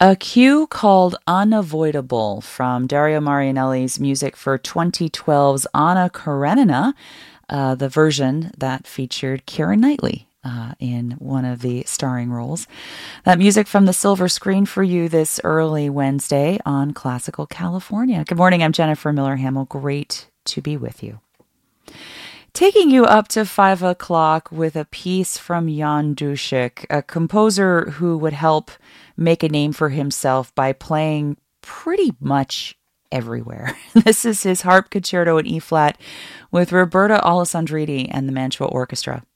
A cue called Unavoidable from Dario Marianelli's music for 2012's Anna Karenina, the version that featured Keira Knightley in one of the starring roles. That music from the silver screen for you this early Wednesday on Classical California. Good morning, I'm Jennifer Miller Hamill. Great to be with you. Taking you up to 5 o'clock with a piece from Jan Dušek, a composer who would help make a name for himself by playing pretty much everywhere. This is his harp concerto in E-flat with Roberta Alessandrini and the Mantua Orchestra.